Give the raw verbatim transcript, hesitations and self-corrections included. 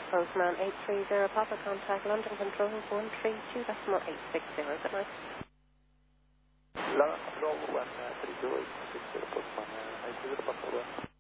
Postman eight three zero Papa, contact London Control one three two decimal eight six zero. Good night. London Control one three two eight six zero, Postman eight three zero Papa.